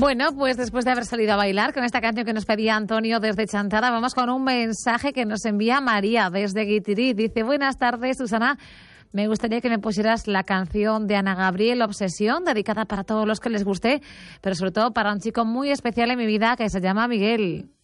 Bueno, pues después de haber salido a bailar con esta canción que nos pedía Antonio desde Chantada, vamos con un mensaje que nos envía María desde Guitiri. Dice: buenas tardes, Susana. Me gustaría que me pusieras la canción de Ana Gabriel, Obsesión, dedicada para todos los que les guste, pero sobre todo para un chico muy especial en mi vida que se llama Miguel.